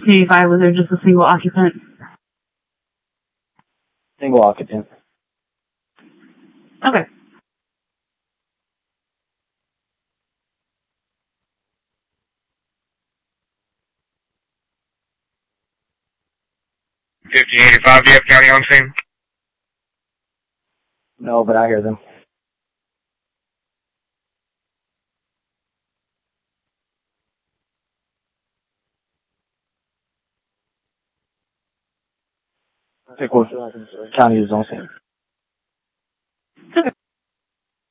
1585, was there just a single occupant? Single occupant. Okay. $1585, do you have county on scene? No, but I hear them. Okay, cool. County is on scene.